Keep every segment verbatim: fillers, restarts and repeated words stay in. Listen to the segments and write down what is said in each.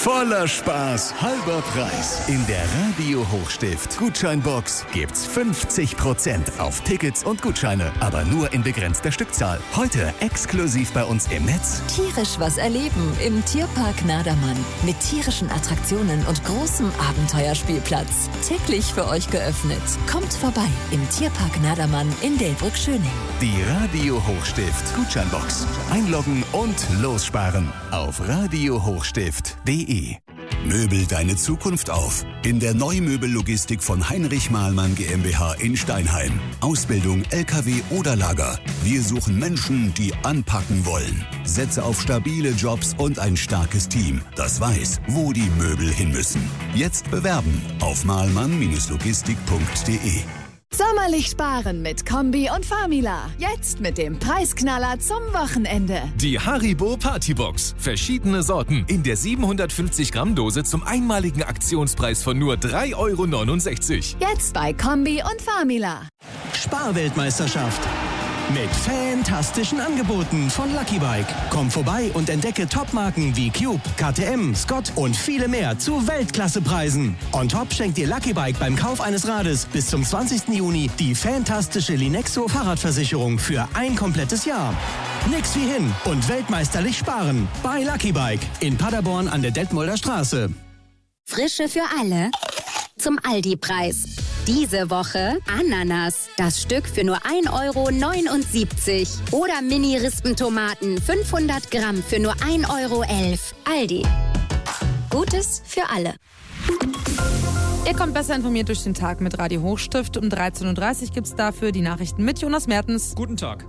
Voller Spaß, halber Preis. In der Radio Hochstift Gutscheinbox gibt's fünfzig Prozent auf Tickets und Gutscheine, aber nur in begrenzter Stückzahl. Heute exklusiv bei uns im Netz. Tierisch was erleben im Tierpark Nadermann. Mit tierischen Attraktionen und großem Abenteuerspielplatz. Täglich für euch geöffnet. Kommt vorbei im Tierpark Nadermann in Delbrück-Schöning. Die Radio Hochstift Gutscheinbox. Einloggen und lossparen auf radio hochstift punkt de. Möbel deine Zukunft auf. In der Neumöbellogistik von Heinrich Mahlmann GmbH in Steinheim. Ausbildung, L K W oder Lager. Wir suchen Menschen, die anpacken wollen. Setze auf stabile Jobs und ein starkes Team, das weiß, wo die Möbel hin müssen. Jetzt bewerben auf mahlmann logistik punkt de. Sommerlich sparen mit Kombi und Famila. Jetzt mit dem Preisknaller zum Wochenende. Die Haribo Partybox. Verschiedene Sorten in der siebenhundertfünfzig Gramm Dose zum einmaligen Aktionspreis von nur drei Euro neunundsechzig. Jetzt bei Kombi und Famila. Sparweltmeisterschaft. Mit fantastischen Angeboten von Lucky Bike. Komm vorbei und entdecke Topmarken wie Cube, K T M, Scott und viele mehr zu Weltklassepreisen. On top schenkt dir Lucky Bike beim Kauf eines Rades bis zum zwanzigsten Juni die fantastische Linexo Fahrradversicherung für ein komplettes Jahr. Nix wie hin und weltmeisterlich sparen bei Lucky Bike in Paderborn an der Detmolder Straße. Frische für alle zum Aldi-Preis. Diese Woche Ananas, das Stück für nur ein Euro neunundsiebzig. Oder Mini-Rispentomaten, fünfhundert Gramm für nur ein Euro elf. Aldi. Gutes für alle. Ihr kommt besser informiert durch den Tag mit Radio Hochstift. Um dreizehn Uhr dreißig gibt es dafür die Nachrichten mit Jonas Mertens. Guten Tag.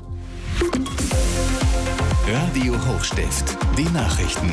Radio Hochstift, die Nachrichten.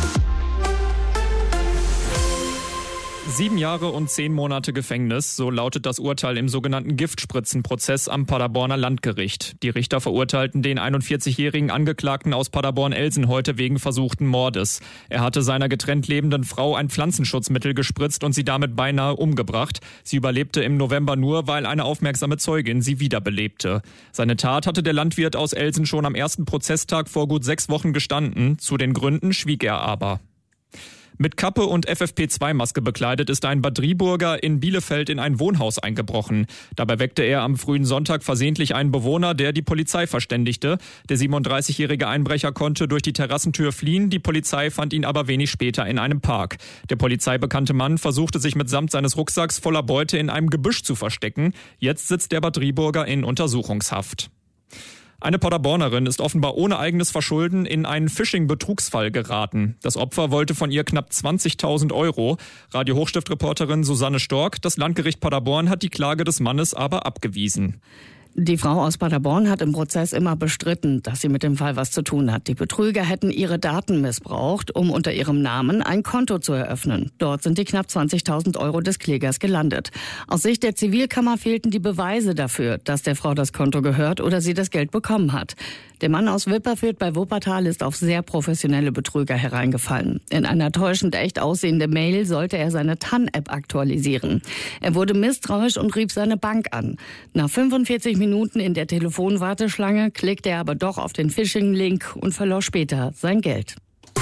Sieben Jahre und zehn Monate Gefängnis, so lautet das Urteil im sogenannten Giftspritzenprozess am Paderborner Landgericht. Die Richter verurteilten den einundvierzigjährigen Angeklagten aus Paderborn-Elsen heute wegen versuchten Mordes. Er hatte seiner getrennt lebenden Frau ein Pflanzenschutzmittel gespritzt und sie damit beinahe umgebracht. Sie überlebte im November nur, weil eine aufmerksame Zeugin sie wiederbelebte. Seine Tat hatte der Landwirt aus Elsen schon am ersten Prozesstag vor gut sechs Wochen gestanden. Zu den Gründen schwieg er aber. Mit Kappe und F F P zwei Maske bekleidet ist ein Bad Driburger in Bielefeld in ein Wohnhaus eingebrochen. Dabei weckte er am frühen Sonntag versehentlich einen Bewohner, der die Polizei verständigte. Der siebenunddreißigjährige Einbrecher konnte durch die Terrassentür fliehen, die Polizei fand ihn aber wenig später in einem Park. Der polizeibekannte Mann versuchte sich mitsamt seines Rucksacks voller Beute in einem Gebüsch zu verstecken. Jetzt sitzt der Bad Driburger in Untersuchungshaft. Eine Paderbornerin ist offenbar ohne eigenes Verschulden in einen Phishing-Betrugsfall geraten. Das Opfer wollte von ihr knapp zwanzigtausend Euro. Radio Hochstift-Reporterin Susanne Stork, das Landgericht Paderborn hat die Klage des Mannes aber abgewiesen. Die Frau aus Paderborn hat im Prozess immer bestritten, dass sie mit dem Fall was zu tun hat. Die Betrüger hätten ihre Daten missbraucht, um unter ihrem Namen ein Konto zu eröffnen. Dort sind die knapp zwanzigtausend Euro des Klägers gelandet. Aus Sicht der Zivilkammer fehlten die Beweise dafür, dass der Frau das Konto gehört oder sie das Geld bekommen hat. Der Mann aus Wipperfürth bei Wuppertal ist auf sehr professionelle Betrüger hereingefallen. In einer täuschend echt aussehenden Mail sollte er seine T A N-App aktualisieren. Er wurde misstrauisch und rief seine Bank an. Nach fünfundvierzig Minuten in der Telefonwarteschlange klickte er aber doch auf den Phishing-Link und verlor später sein Geld.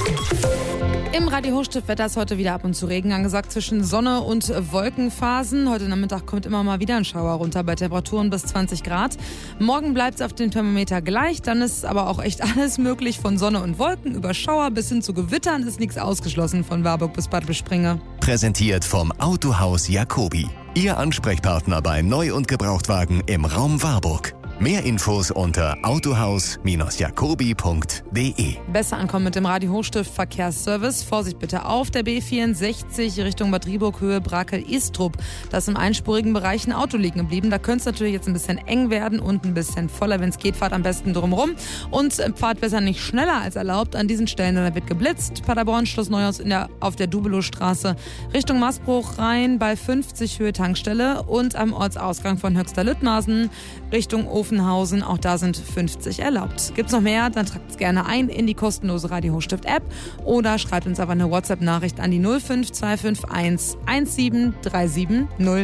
Im Radio Hochstift-Wetter ist heute wieder ab und zu Regen angesagt zwischen Sonne und Wolkenphasen. Heute Nachmittag kommt immer mal wieder ein Schauer runter bei Temperaturen bis zwanzig Grad. Morgen bleibt es auf dem Thermometer gleich. Dann ist aber auch echt alles möglich, von Sonne und Wolken über Schauer bis hin zu Gewittern ist nichts ausgeschlossen von Warburg bis Bad Springe. Präsentiert vom Autohaus Jacobi. Ihr Ansprechpartner bei Neu- und Gebrauchtwagen im Raum Warburg. Mehr Infos unter autohaus jacobi punkt de. Besser ankommen mit dem Radio Hochstift Verkehrsservice. Vorsicht bitte auf der B vierundsechzig Richtung Bad Driburg, Höhe Brakel-Istrup. Da ist im einspurigen Bereich ein Auto liegen geblieben. Da könnte es natürlich jetzt ein bisschen eng werden und ein bisschen voller. Wenn es geht, fahrt am besten drumherum. Und fahrt besser nicht schneller als erlaubt. An diesen Stellen da wird geblitzt. Paderborn, Schloss Neuhaus in der, auf der Dubelowstraße Richtung Maßbruch rein bei fünfzig Höhe Tankstelle. Und am Ortsausgang von Höxter-Lüttnasen Richtung Ofen. Auch da sind fünfzig erlaubt. Gibt's noch mehr? Dann tragt es gerne ein in die kostenlose Radio Hochstift App oder schreibt uns aber eine WhatsApp-Nachricht an die null fünf zwei fünf eins eins sieben drei sieben null.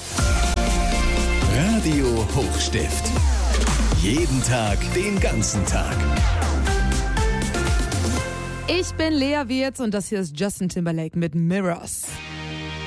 Radio Hochstift. Jeden Tag, den ganzen Tag. Ich bin Lea Wirz und das hier ist Justin Timberlake mit Mirrors.